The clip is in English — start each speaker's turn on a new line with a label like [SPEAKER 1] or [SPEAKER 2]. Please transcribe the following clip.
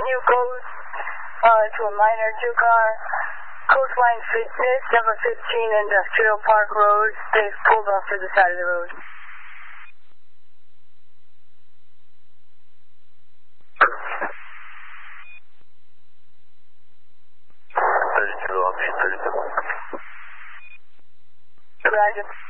[SPEAKER 1] continue close to a minor 2-car. Coastline Fitness, number 15 Industrial Park Road. They've pulled off to the side of the road.
[SPEAKER 2] 32, I'll be 32.
[SPEAKER 1] Roger.